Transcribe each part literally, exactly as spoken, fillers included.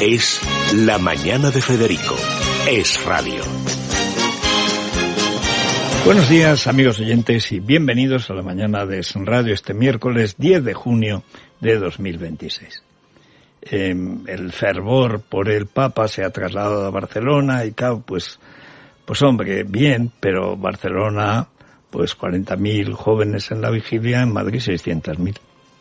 Es La Mañana de Federico. Es radio. Buenos días, amigos oyentes, y bienvenidos a La Mañana de Es Radio este miércoles diez de junio de dos mil veintiséis. Eh, el fervor por el Papa se ha trasladado a Barcelona y claro, pues, pues hombre, bien, pero Barcelona, pues cuarenta mil jóvenes en la vigilia, en Madrid seiscientos mil.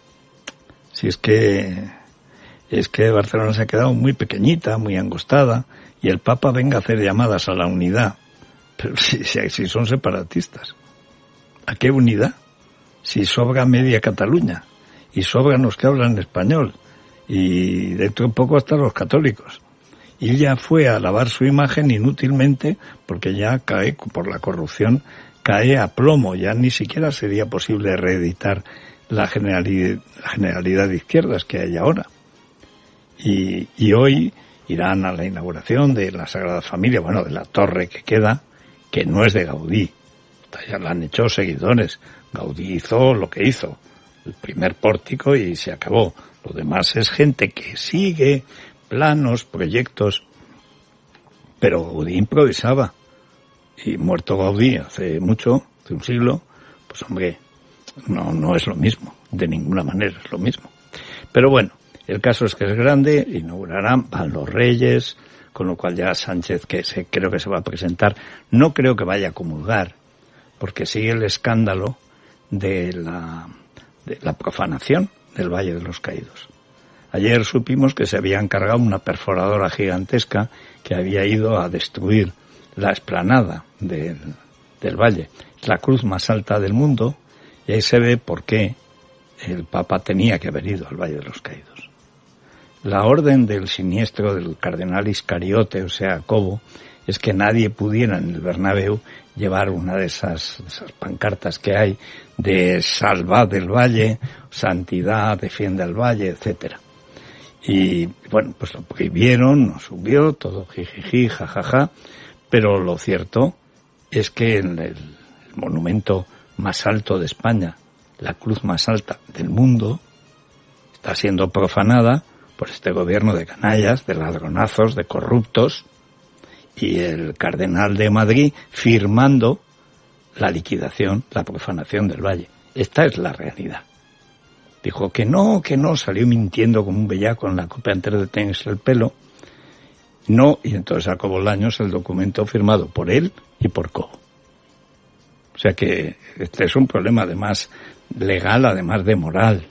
Si es que... es que Barcelona se ha quedado muy pequeñita, muy angostada, y el Papa venga a hacer llamadas a la unidad. Pero si, si, si son separatistas, ¿a qué unidad? Si sobra media Cataluña, y sobran los que hablan español, y dentro de poco hasta los católicos. Y ya fue a lavar su imagen inútilmente, porque ya cae, por la corrupción, cae a plomo, ya ni siquiera sería posible reeditar la generalidad, la generalidad de izquierdas que hay ahora. Y, y hoy irán a la inauguración de la Sagrada Familia, bueno, de la torre que queda, que no es de Gaudí. Ya la han hecho seguidores. Gaudí hizo lo que hizo, el primer pórtico y se acabó. Lo demás es gente que sigue planos, proyectos, pero Gaudí improvisaba. Y muerto Gaudí hace mucho, hace un siglo, pues hombre, no, no es lo mismo, de ninguna manera es lo mismo. Pero bueno, el caso es que es grande, inaugurarán, van los Reyes, con lo cual ya Sánchez, que se, creo que se va a presentar, no creo que vaya a comulgar, porque sigue el escándalo de la, de la profanación del Valle de los Caídos. Ayer supimos que se había encargado una perforadora gigantesca que había ido a destruir la explanada del, del valle, la cruz más alta del mundo, y ahí se ve por qué el Papa tenía que haber ido al Valle de los Caídos. La orden del siniestro del cardenal Iscariote, o sea, Cobo, es que nadie pudiera en el Bernabéu llevar una de esas, esas pancartas que hay de salvad del valle, santidad, defiende al valle, etcétera. Y bueno, pues lo prohibieron, no subió, todo jijiji, jajaja, pero lo cierto es que en el, el monumento más alto de España, la cruz más alta del mundo, está siendo profanada por este gobierno de canallas, de ladronazos, de corruptos, y el cardenal de Madrid firmando la liquidación, la profanación del valle. Esta es la realidad. Dijo que no, que no, salió mintiendo como un bellaco en la copa antes de tenerse el pelo. No, y entonces sacó Bolaños el documento firmado por él y por Cobo. O sea que este es un problema además legal, además de moral.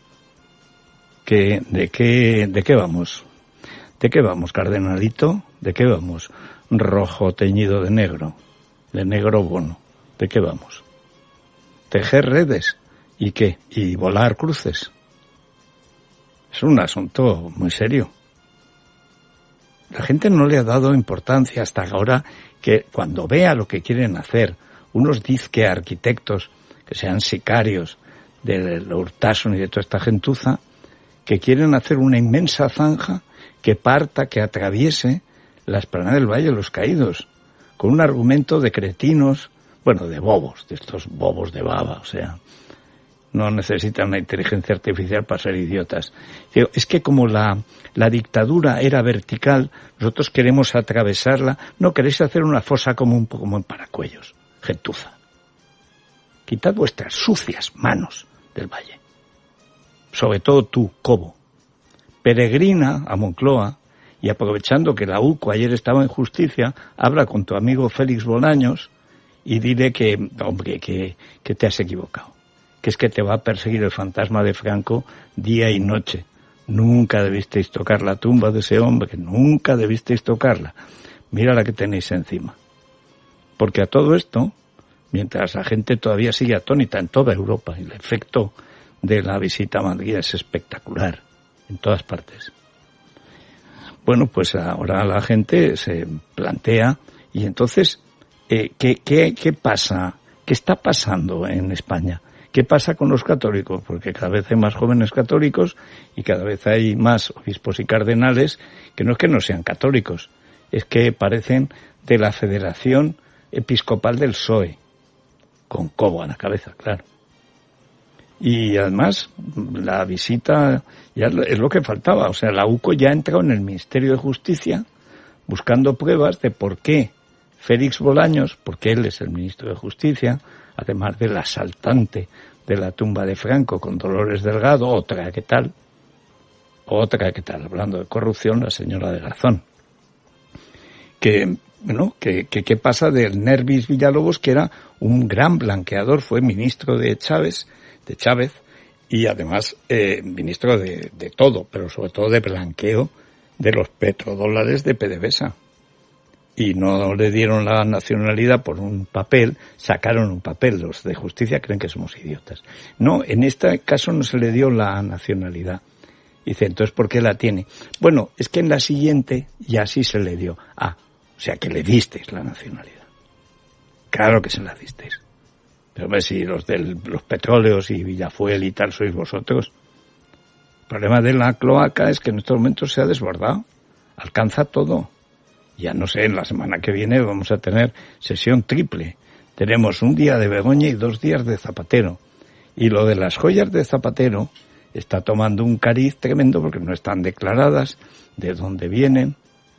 Que, ¿de qué, de qué vamos? ¿De qué vamos, cardenalito? ¿De qué vamos? Rojo teñido de negro, de negro bono. ¿De qué vamos? ¿Tejer redes? ¿Y qué? ¿Y volar cruces? Es un asunto muy serio. La gente no le ha dado importancia hasta ahora que cuando vea lo que quieren hacer unos disque arquitectos que sean sicarios del Urtasun y de toda esta gentuza, que quieren hacer una inmensa zanja que parta, que atraviese la explanada del Valle de los Caídos, con un argumento de cretinos, bueno, de bobos, de estos bobos de baba, o sea, no necesitan una inteligencia artificial para ser idiotas. Digo, es que como la, la dictadura era vertical, nosotros queremos atravesarla, no queréis hacer una fosa como un poco como en Paracuellos, gentuza. Quitad vuestras sucias manos del valle. Sobre todo tú, Cobo, peregrina a Moncloa y aprovechando que la U C O ayer estaba en justicia, habla con tu amigo Félix Bolaños y dile que, hombre, que, que te has equivocado, que es que te va a perseguir el fantasma de Franco día y noche. Nunca debisteis tocar la tumba de ese hombre, nunca debisteis tocarla. Mira la que tenéis encima. Porque a todo esto, mientras la gente todavía sigue atónita en toda Europa, el efecto de la visita a Madrid es espectacular, en todas partes. Bueno, pues ahora la gente se plantea, y entonces, eh, ¿qué, qué, qué pasa? ¿Qué está pasando en España? ¿Qué pasa con los católicos? Porque cada vez hay más jóvenes católicos y cada vez hay más obispos y cardenales que no es que no sean católicos, es que parecen de la Federación Episcopal del P S O E, con Cobo a la cabeza, claro. Y además, la visita ya es lo que faltaba. O sea, la U C O ya ha entrado en el Ministerio de Justicia buscando pruebas de por qué Félix Bolaños, porque él es el ministro de Justicia, además del asaltante de la tumba de Franco con Dolores Delgado, otra que tal, otra que tal, hablando de corrupción, la señora de Garzón. Que, bueno, que, que, que pasa del Nervis Villalobos, que era un gran blanqueador, fue ministro de Chávez, de Chávez, y además eh, ministro de, de todo, pero sobre todo de blanqueo de los petrodólares de PDVSA. Y no le dieron la nacionalidad por un papel, sacaron un papel. Los de justicia creen que somos idiotas. No, en este caso no se le dio la nacionalidad. Dice, entonces, ¿por qué la tiene? Bueno, es que en la siguiente ya sí se le dio. Ah, o sea que le disteis la nacionalidad. Claro que se la disteis. Pero ves, si los de los petróleos y Villafuel y tal sois vosotros. El problema de la cloaca es que en estos momentos se ha desbordado. Alcanza todo. Ya no sé, en la semana que viene vamos a tener sesión triple. Tenemos un día de Begoña y dos días de Zapatero. Y lo de las joyas de Zapatero está tomando un cariz tremendo porque no están declaradas, de dónde vienen.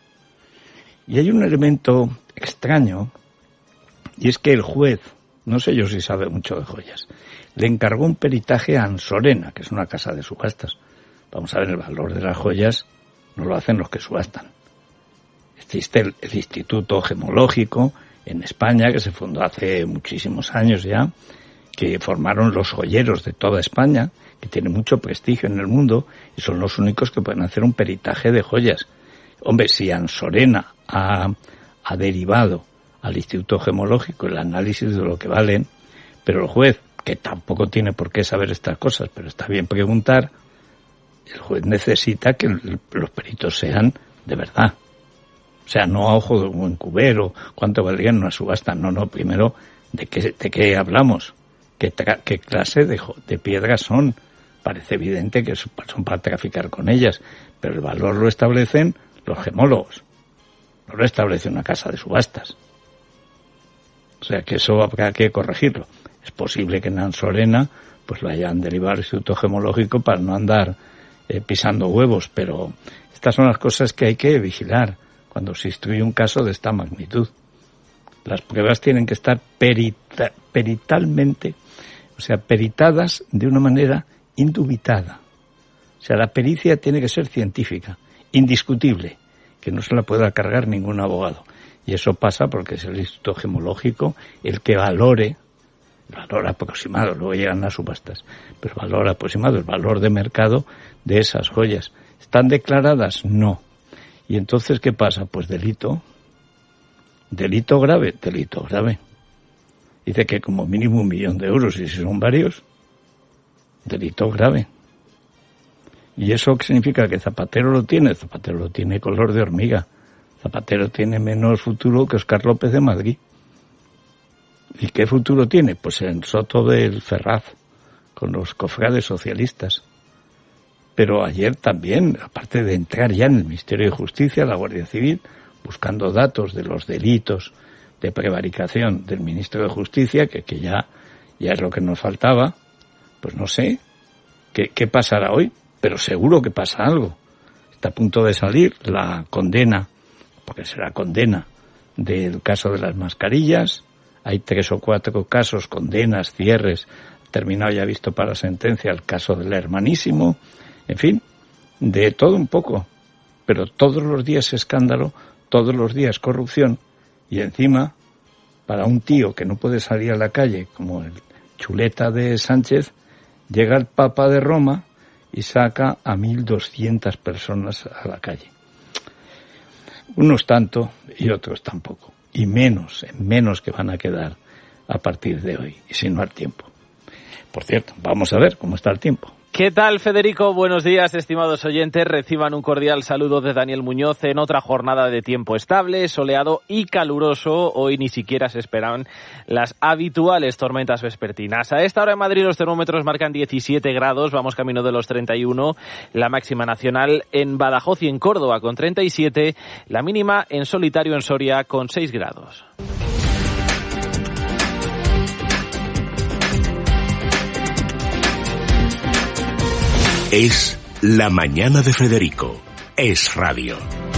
Y hay un elemento extraño, y es que el juez, no sé yo si sabe mucho de joyas, le encargó un peritaje a Ansorena, que es una casa de subastas. Vamos a ver, el valor de las joyas no lo hacen los que subastan. Existe el, el Instituto Gemológico en España, que se fundó hace muchísimos años ya, que formaron los joyeros de toda España, que tiene mucho prestigio en el mundo, y son los únicos que pueden hacer un peritaje de joyas. Hombre, si Ansorena ha, ha derivado al Instituto Gemológico el análisis de lo que valen, pero el juez, que tampoco tiene por qué saber estas cosas, pero está bien preguntar, el juez necesita que el, los peritos sean de verdad. O sea, no a ojo de un buen cubero, cuánto valdría en una subasta, no, no, primero, ¿de qué, de qué hablamos? ¿Qué, tra- qué clase de, de piedras son? Parece evidente que son para traficar con ellas, pero el valor lo establecen los gemólogos, no lo establece una casa de subastas. O sea que eso habrá que corregirlo. Es posible que en Ansorena pues lo hayan derivado al Instituto Gemológico para no andar eh, pisando huevos, pero estas son las cosas que hay que vigilar cuando se instruye un caso de esta magnitud. Las pruebas tienen que estar perita, peritalmente, o sea, peritadas de una manera indubitada. O sea, la pericia tiene que ser científica, indiscutible, que no se la pueda cargar ningún abogado. Y eso pasa porque es el Instituto Gemológico el que valore, el valor aproximado, luego llegan las subastas, pero el valor aproximado, el valor de mercado de esas joyas. ¿Están declaradas? No. ¿Y entonces qué pasa? Pues delito. Delito grave, delito grave. Dice que como mínimo un millón de euros, y si son varios, delito grave. ¿Y eso qué significa? ¿Que Zapatero lo tiene? Zapatero lo tiene color de hormiga. Zapatero tiene menos futuro que Óscar López de Madrid. ¿Y qué futuro tiene? Pues en Soto del Ferraz, con los cofrades socialistas. Pero ayer también, aparte de entrar ya en el Ministerio de Justicia, la Guardia Civil, buscando datos de los delitos de prevaricación del ministro de Justicia, que, que ya, ya es lo que nos faltaba, pues no sé, ¿qué, qué pasará hoy? Pero seguro que pasa algo. Está a punto de salir la condena, porque será condena, del caso de las mascarillas. Hay tres o cuatro casos, condenas, cierres, terminado ya visto para sentencia el caso del hermanísimo. En fin, de todo un poco, pero todos los días escándalo, todos los días corrupción, y encima, para un tío que no puede salir a la calle, como el chuleta de Sánchez, llega el Papa de Roma y saca a mil doscientas personas a la calle. Unos tanto y otros tampoco, y menos, menos que van a quedar a partir de hoy, y si no al tiempo. Por cierto, vamos a ver cómo está el tiempo. ¿Qué tal, Federico? Buenos días, estimados oyentes. Reciban un cordial saludo de Daniel Muñoz en otra jornada de tiempo estable, soleado y caluroso. Hoy ni siquiera se esperan las habituales tormentas vespertinas. A esta hora en Madrid los termómetros marcan diecisiete grados, vamos camino de los treinta y uno. La máxima nacional en Badajoz y en Córdoba con treinta y siete. La mínima en solitario en Soria con seis grados. Es La Mañana de Federico. Es Radio.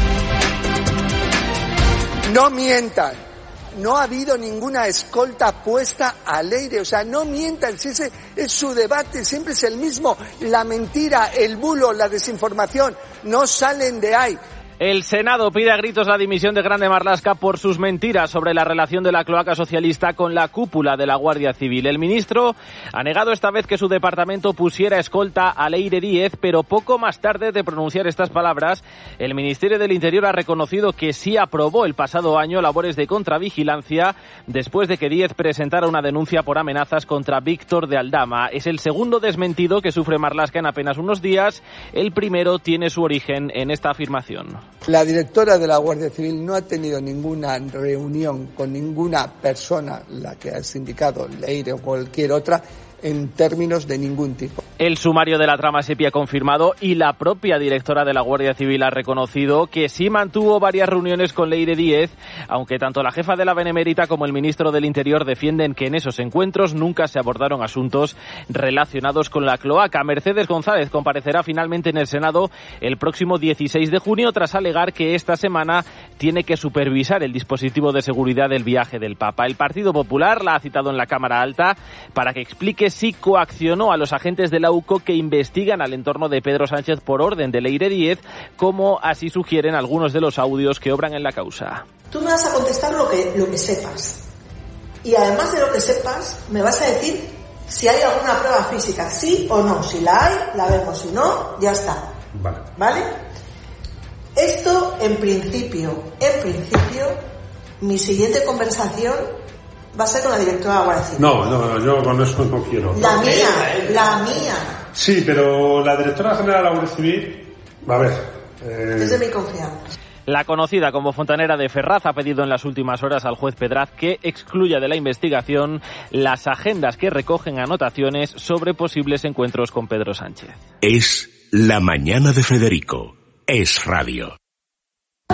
No mientan. No ha habido ninguna escolta puesta al aire. O sea, no mientan. Si ese es su debate, siempre es el mismo. La mentira, el bulo, la desinformación, no salen de ahí. El Senado pide a gritos la dimisión de Grande Marlaska por sus mentiras sobre la relación de la cloaca socialista con la cúpula de la Guardia Civil. El ministro ha negado esta vez que su departamento pusiera escolta a Leire Díez, pero poco más tarde de pronunciar estas palabras, el Ministerio del Interior ha reconocido que sí aprobó el pasado año labores de contravigilancia después de que Díez presentara una denuncia por amenazas contra Víctor de Aldama. Es el segundo desmentido que sufre Marlaska en apenas unos días. El primero tiene su origen en esta afirmación. La directora de la Guardia Civil no ha tenido ninguna reunión con ninguna persona, la que has indicado, Leire o cualquier otra, en términos de ningún tipo. El sumario de la trama Sepi ha confirmado y la propia directora de la Guardia Civil ha reconocido que sí mantuvo varias reuniones con Leire Díez, aunque tanto la jefa de la Benemérita como el ministro del Interior defienden que en esos encuentros nunca se abordaron asuntos relacionados con la cloaca. Mercedes González comparecerá finalmente en el Senado el próximo dieciséis de junio tras alegar que esta semana tiene que supervisar el dispositivo de seguridad del viaje del Papa. El Partido Popular la ha citado en la Cámara Alta para que explique si coaccionó a los agentes de la U C O que investigan al entorno de Pedro Sánchez por orden de Leire Díez, como así sugieren algunos de los audios que obran en la causa. Tú me vas a contestar lo que, lo que sepas. Y además de lo que sepas, me vas a decir si hay alguna prueba física, sí o no. Si la hay, la vemos. Si no, ya está. Vale. ¿Vale? Esto, en principio, en principio, mi siguiente conversación va a ser con la directora de la Guardia Civil. No, no, no, yo con eso no quiero. La mía, la mía. Sí, pero la directora general de la Guardia Civil, a ver... Eh... Es de mi confianza. La conocida como Fontanera de Ferraz ha pedido en las últimas horas al juez Pedraz que excluya de la investigación las agendas que recogen anotaciones sobre posibles encuentros con Pedro Sánchez. Es La Mañana de Federico. Es Radio.